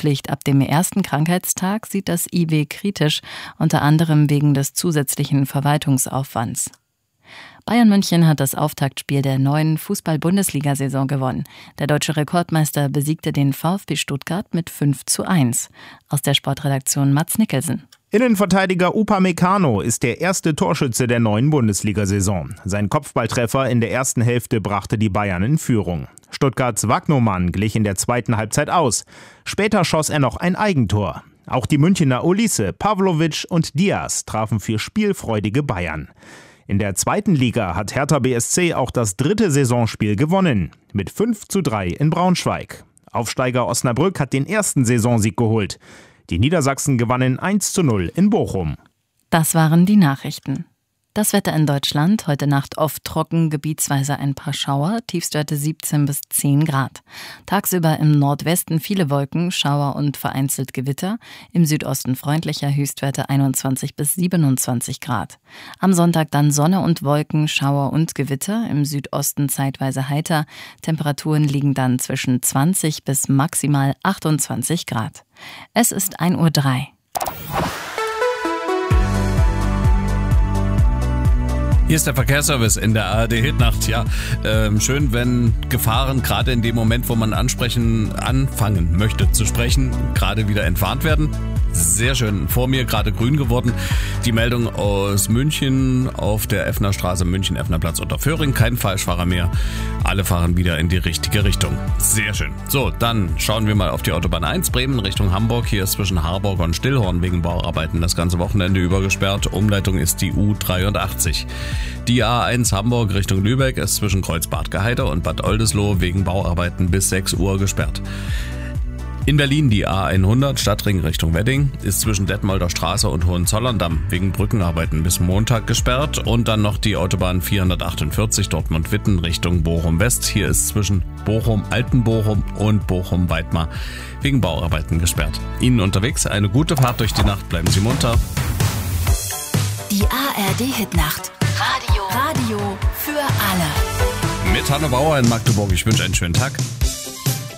Impfpflicht ab dem ersten Krankheitstag sieht das IW kritisch, unter anderem wegen des zusätzlichen Verwaltungsaufwands. Bayern München hat das Auftaktspiel der neuen Fußball-Bundesliga-Saison gewonnen. Der deutsche Rekordmeister besiegte den VfB Stuttgart mit 5:1. Aus der Sportredaktion Mats Nicholson. Innenverteidiger Upamecano ist der erste Torschütze der neuen Bundesliga-Saison. Sein Kopfballtreffer in der ersten Hälfte brachte die Bayern in Führung. Stuttgarts Wagnoman glich in der zweiten Halbzeit aus. Später schoss er noch ein Eigentor. Auch die Münchner Olise, Pavlovic und Diaz trafen für spielfreudige Bayern. In der zweiten Liga hat Hertha BSC auch das dritte Saisonspiel gewonnen, mit 5:3 in Braunschweig. Aufsteiger Osnabrück hat den ersten Saisonsieg geholt. Die Niedersachsen gewannen 1:0 in Bochum. Das waren die Nachrichten. Das Wetter in Deutschland, heute Nacht oft trocken, gebietsweise ein paar Schauer, Tiefstwerte 17 bis 10 Grad. Tagsüber im Nordwesten viele Wolken, Schauer und vereinzelt Gewitter, im Südosten freundlicher, Höchstwerte 21 bis 27 Grad. Am Sonntag dann Sonne und Wolken, Schauer und Gewitter, im Südosten zeitweise heiter, Temperaturen liegen dann zwischen 20 bis maximal 28 Grad. Es ist 1:03 Uhr. Hier ist der Verkehrsservice in der ARD-Hitnacht. Ja, schön, wenn Gefahren gerade in dem Moment, wo man anfangen möchte zu sprechen, gerade wieder entwarnt werden. Sehr schön. Vor mir gerade grün geworden. Die Meldung aus München auf der Effner Straße, München-Effner-Platz unter Föhring. Kein Falschfahrer mehr. Alle fahren wieder in die richtige Richtung. Sehr schön. So, dann schauen wir mal auf die Autobahn 1 Bremen Richtung Hamburg. Hier ist zwischen Harburg und Stillhorn wegen Bauarbeiten das ganze Wochenende über gesperrt. Umleitung ist die U83. Die A1 Hamburg Richtung Lübeck ist zwischen Kreuzbad Geheide und Bad Oldesloe wegen Bauarbeiten bis 6 Uhr gesperrt. In Berlin die A100 Stadtring Richtung Wedding ist zwischen Detmolder Straße und Hohenzollern-Damm wegen Brückenarbeiten bis Montag gesperrt und dann noch die Autobahn 448 Dortmund-Witten Richtung Bochum-West. Hier ist zwischen Bochum-Altenbochum und Bochum-Weidmar wegen Bauarbeiten gesperrt. Ihnen unterwegs eine gute Fahrt durch die Nacht, bleiben Sie munter. Die ARD-Hitnacht. Radio für alle. Mit Hanno Bauer in Magdeburg. Ich wünsche einen schönen Tag.